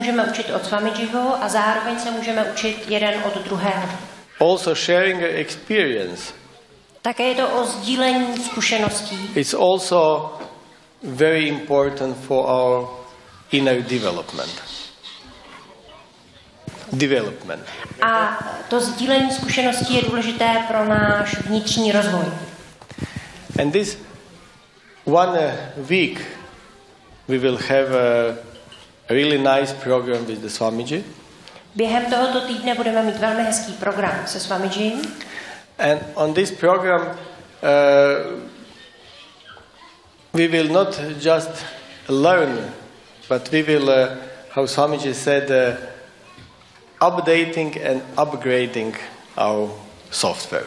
můžeme učit od Swamijiho a zároveň se můžeme učit jeden od druhého. Also sharing experience. Také je to o sdílení zkušeností. It's also very important for our inner development. A to sdílení zkušeností je důležité pro náš vnitřní rozvoj. And this one week we will have a really nice program with the Swamiji. Během tohoto týdne budeme mít velmi hezký program se Swamijim. And on this program we will not just learn, but we will, how Swamiji said, updating and upgrading our software.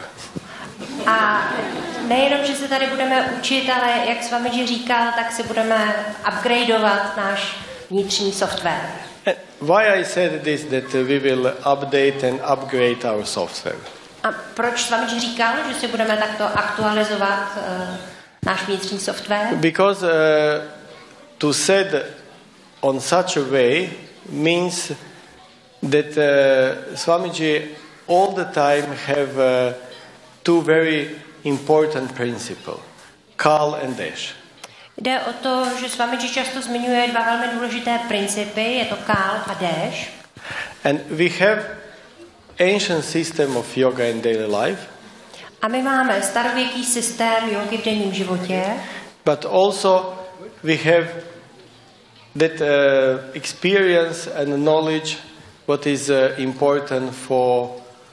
A nejenom, že se tady budeme učit, ale jak Swamiji říkal, tak si budeme upgradeovat náš vnitřní software. Why I said this, that we will update and upgrade our software? A proč Swamiji říkal, že si budeme takto aktualizovat náš vnitřní software? Because to set on such a way means that Swamiji all the time have two very important principles, Kal and Desh. Jde o to, že Swamiji často zmiňuje dva velmi důležité principy, je to Kal a Desh. And we have ancient system of yoga in daily life. A my máme starověký systém jógy v denním životě. But also we have that experience and knowledge what is important for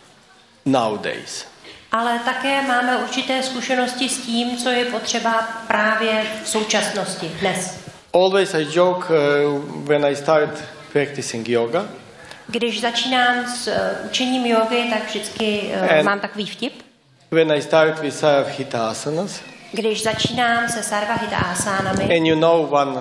nowadays. Ale také máme určité zkušenosti s tím, co je potřeba právě v současnosti, dnes. Always I joke when I start practicing yoga. Když začínám s učením jógy, tak vždycky mám takový vtip. When I start with Sarvahita asanas. Když začínám se Sarvahita asánami. And you know one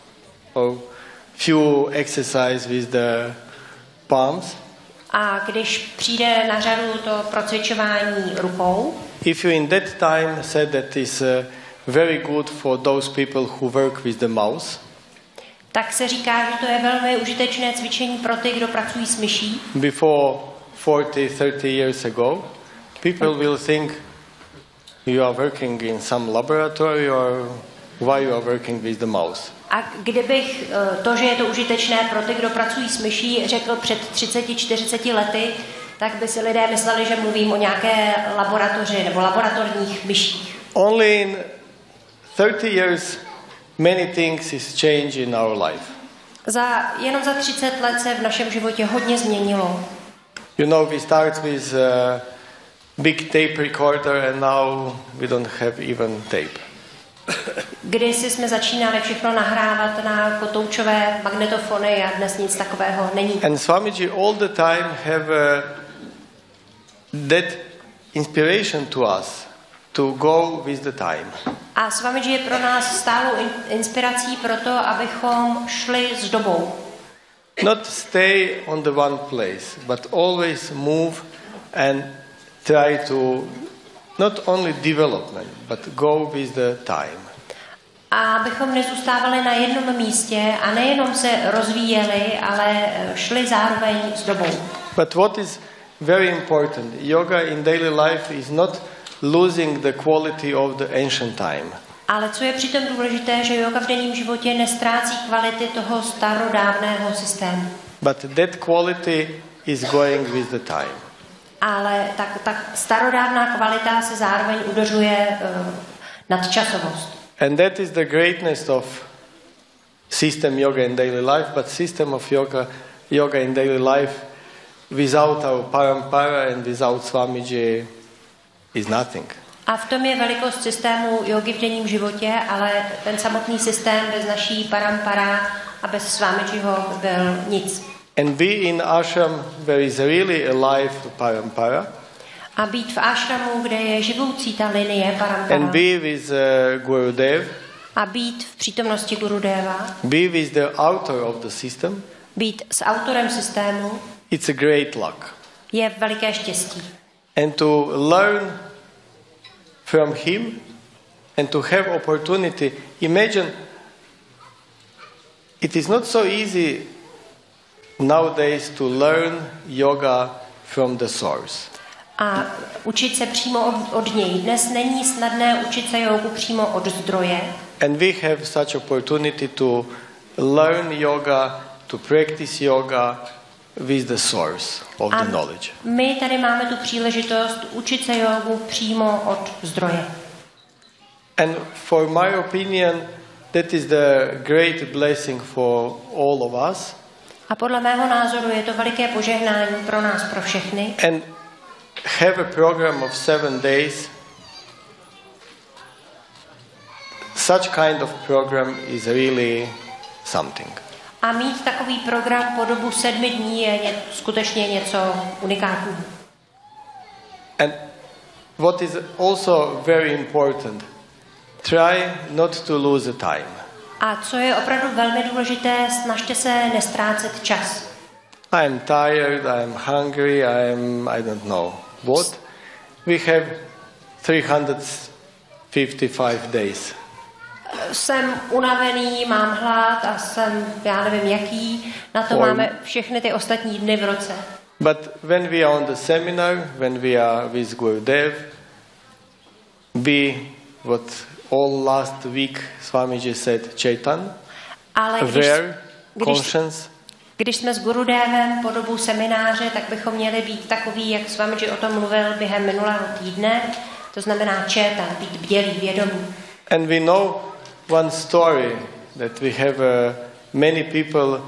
or few exercise with the palms. A když přijde na řadu to procvičování rukou. If you in that time said that is very good for those people who work with the mouse. Tak se říká, že to je velmi užitečné cvičení pro ty, kdo pracují s myší. Before 40-30 years ago, people will think you are working in some laboratory or why you are working with the mouse. A kdybych to, že je to užitečné pro ty, kdo pracují s myší, řekl před 30-40 lety, tak by si lidé mysleli, že mluvím o nějaké laboratoři nebo laboratorních myších. Only in 30 years many things is changed in our life. Jenom za 30 let se v našem životě hodně změnilo. You know, we start with a big tape recorder and now we don't have even tape. Kdysi jsme začínali všechno nahrávat na kotoučové magnetofony a dnes nic takového není. And Swamiji all the time have that inspiration to us to go with the time. A Swamiji je pro nás stálou inspirací pro to, abychom šli s dobou. Not stay on the one place, but always move and try to not only development, but go with the time. A abychom nezůstávali na jednom místě a nejenom se rozvíjeli, ale šli zároveň s dobou. But what is very important, yoga in daily life is not losing the quality of the ancient time. Ale co je přitom důležité, že yoga v denním životě nestrácí kvality toho starodávného systému. But that quality is going with the time. Ale tak starodávná kvalita se zároveň udržuje nadčasovost. And that is the greatness of system yoga in daily life, but system of yoga in daily life without our parampara and without Swamiji is nothing. A v tom je velikost systému jogy v denním životě, ale ten samotný systém bez naší parampara a bez Swamijiho byl nic. And be in ashram where is really alive parampara. A být v ashramu, kde je živoucí ta linie parampara. And be with Gurudev. A být v přítomnosti Gurudeva. Be with the author of the system. Být s autorem systému. It's a great luck. Je veliké štěstí. And to learn from him and to have opportunity. Imagine it is not so easy nowadays to learn yoga from the source. A učit se přímo od něj. Dnes není snadné učit se jógu přímo od zdroje. And we have such opportunity to learn yoga, to practice yoga with the source of the knowledge. My tady máme tu příležitost učit se jógu přímo od zdroje. And for my opinion, that is the great blessing for all of us. A podle mého názoru je to veliké požehnání pro nás, pro všechny. And have a program of 7 days. Such kind of program is really something. A mít takový program po dobu 7 dní je skutečně něco unikátního. And what is also very important, try not to lose the time. A co je opravdu velmi důležité, snažte se nestrácet čas. I am tired, I am hungry, I don't know what. We have 355 days. Jsem unavený, mám hlad a jsem, já nevím jaký, na to máme všechny ty ostatní dny v roce. But when we are on the seminar, when we are with Gurudev, what all last week Swamiji said, Chaitan, ale když jsme s Gurudevem po dobu semináře, tak bychom měli být takový, jak Swamiji o tom mluvil během minulého týdne, to znamená Chaitan, být bdělý, vědomý. And we know one story that we have many people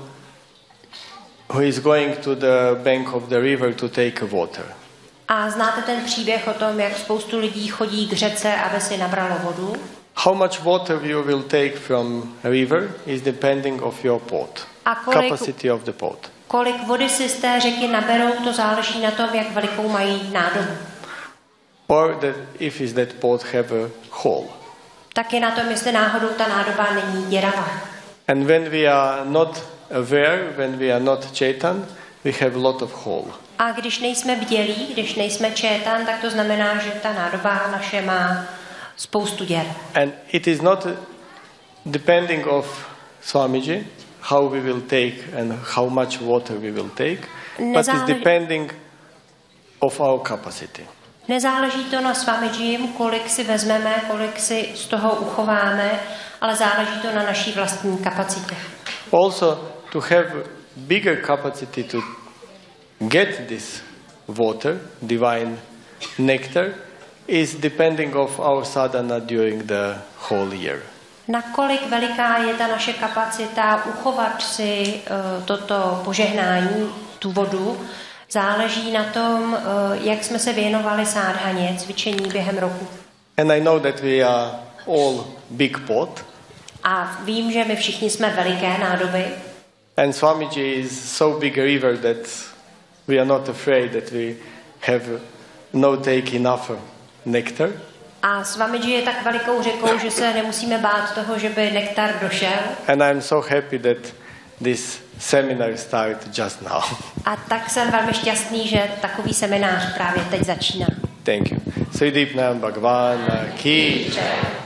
who is going to the bank of the river to take water. A znáte ten příběh o tom, jak spoustu lidí chodí k řece, aby si nabralo vodu? How much water you will take from a river is depending of your pot. Capacity of the pot. Kolik vody si z té řeky naberou, to záleží na tom, jak velikou mají nádobu. Or if is that pot have a hole. Taky na tom, jestli náhodou ta nádoba není děravá. And when we are not aware, when we are not Chaitan, we have a lot of hole. A když nejsme bdělí, když nejsme Chaitan, tak to znamená, že ta nádoba naše má spoustu děr. And it is not depending of Swamiji how we will take and how much water we will take, but it's depending of our capacity. Nezáleží to na Swamijim, kolik si vezmeme, kolik si z toho uchováme, ale záleží to na naší vlastní kapacitě. Also, to have bigger capacity to get this water, divine nectar, is depending of our sadhana during the whole year. Nakolik veliká je ta naše kapacita uchovat si toto požehnání, tu vodu, záleží na tom, jak jsme se věnovali sádhaně, cvičení během roku. And I know that we are all big pot. A vím, že my všichni jsme veliké nádoby. And Swamiji is so big a river that we are not afraid that we have no take enough nectar. A Swamiji je tak velikou řekou, že se nemusíme bát toho, že by nektar došel. And I'm so happy that this seminar started just now. A tak jsem velmi šťastný, že takový seminář právě teď začíná. Thank you. Sri Deepnam Bhagwan ki jai.